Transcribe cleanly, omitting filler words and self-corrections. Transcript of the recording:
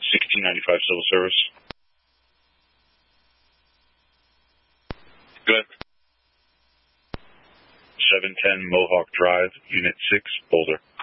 1695 Civil Service. Go ahead. 710 Mohawk Drive, Unit 6, Boulder.